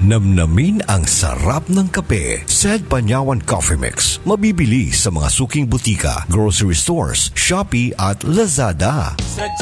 Namnamin ang sarap ng kape. Sad Panyawan Coffee Mix. Mabibili sa mga suking butika, grocery stores, Shopee at Lazada.